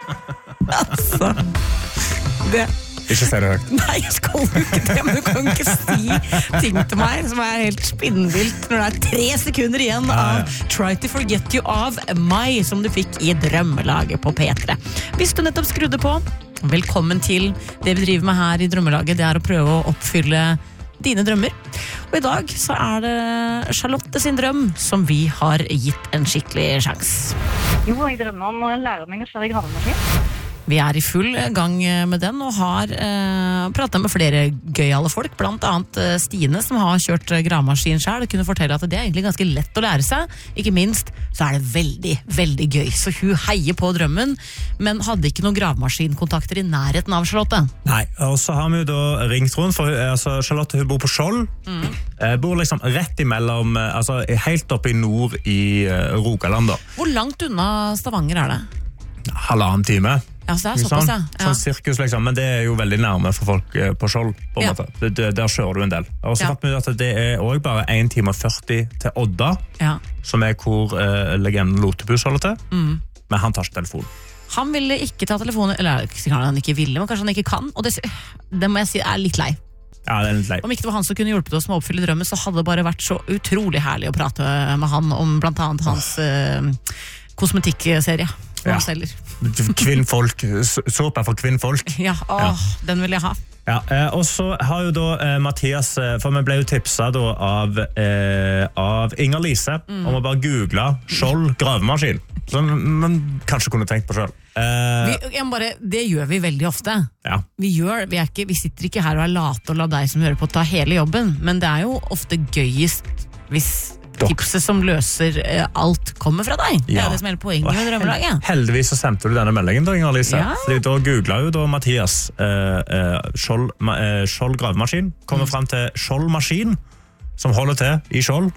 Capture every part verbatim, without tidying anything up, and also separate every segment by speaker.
Speaker 1: Altså, det...
Speaker 2: Ikke si det høyt.
Speaker 1: Nei, jeg skal jo ikke det, men du kan ikke si ting til meg som er helt spinnvilt når det er tre sekunder igjen av Try to Forget You of Mai, som du fikk i Drømmelaget på P tre. Hvis du nettopp skrudde på, velkommen til det vi driver med her i Drømmelaget, det er å prøve å oppfylle dine drømmer. Og i dag så er det Charlotte sin drøm som vi har gitt en skikkelig sjans.
Speaker 3: Jo, jeg drømmer om å lære meg å kjøre gravemaskin.
Speaker 1: Vi er i full gang med den og har eh, pratet med flere gøyale folk, blant annet eh, Stine som har kjørt gravemaskin selv og kunne fortelle at det er egentlig ganske lett å lære seg. Ikke minst så er det veldig, veldig gøy. Så hun heier på drømmen, men hadde ikke noen gravemaskinkontakter i nærheten av Charlotte.
Speaker 2: Nei, og så har vi jo da ringt rundt, for altså, Charlotte hun bor på Skjold, mm. eh, bor liksom rett imellom, altså helt oppe i nord i eh, Rogaland da.
Speaker 1: Hvor langt unna Stavanger er det?
Speaker 2: Halvannen time.
Speaker 1: Ja, så det er såpass, ja.
Speaker 2: ja. Sånn sirkus, liksom, men det er jo veldig nærme for folk eh, på Skjold, på en
Speaker 1: ja.
Speaker 2: måte. Det, det, der kjører du en del. Og så
Speaker 1: ja.
Speaker 2: fant vi ut at det er også bare en time og førti til Odda, ja. som er hvor eh, legenden Lotepus holder til, mm. men han tar ikke telefonen.
Speaker 1: Han ville ikke ta telefonen, eller kanskje han ikke ville, men kanskje han ikke kan, og det, det må jeg si er litt lei.
Speaker 2: Ja, det er litt lei.
Speaker 1: Om ikke det var han som kunne hjulpet oss med å oppfylle drømmen, så hadde det bare vært så utrolig herlig å prate med han om blant annet hans eh, kosmetikkserie. Ja.
Speaker 2: Kvinnfolk, såpe for kvinnfolk.
Speaker 1: Ja, åh, ja. Den vil jeg ha.
Speaker 2: Ja, eh, og så har jo da eh, Mathias, eh, for vi ble jo tipset da av, eh, av Inger Lise mm. om å bare google Skjold gravemaskin. Som man kanskje kunne tenkt på selv. Eh,
Speaker 1: vi, bare, det gjør vi veldig ofte.
Speaker 2: Ja.
Speaker 1: Vi, gjør, vi, er ikke, vi sitter ikke her og er late og la deg som hører på ta hele jobben, men det er jo ofte gøyest hvis tipset som løser eh, alt kommer fra deg. Det er ja. det som er poenget med Drømmelaget.
Speaker 2: Heldigvis så sendte du denne meldingen da, Inger Lise.
Speaker 1: Ja.
Speaker 2: Fordi da googlet jo da Mathias eh, eh, Skjold, eh, Skjold gravemaskin, kommer mm. frem til Skjold maskin, som holder til i Skjold,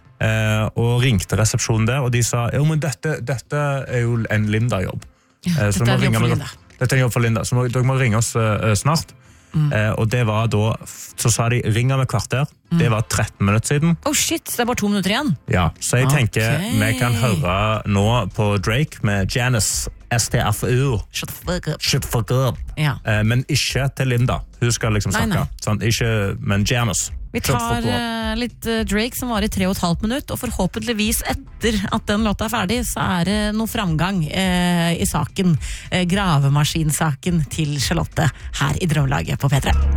Speaker 2: eh, og ringte resepsjonen der, og de sa, jo, men dette, dette er jo en Linda-jobb.
Speaker 1: Ja,
Speaker 2: eh, så
Speaker 1: dette er en jobb for
Speaker 2: Linda. Dette er en jobb for Linda, så må, dere må ringe oss eh, snart. Mm. Eh, og det var da, så sa de ring om et kvarter, mm. det var tretten minutter siden.
Speaker 1: Oh shit, det er bare to minutter igjen.
Speaker 2: Ja, så jeg
Speaker 1: okay.
Speaker 2: tenker vi kan høre nå på Drake med Janice S T F U.
Speaker 1: Shut the fuck up.
Speaker 2: Shut the fuck up.
Speaker 1: Ja.
Speaker 2: Eh, men ikke til Linda, hun skal liksom snakke.
Speaker 1: Nei, nei.
Speaker 2: Sånn, ikke, men Janice.
Speaker 1: Vi tar uh, litt uh, Drake som var i tre og et halvt minutt, og forhåpentligvis etter at den låta er ferdig, så er det noe framgang uh, i saken, uh, gravemaskinsaken til Charlotte her i Drømmelaget på P tre.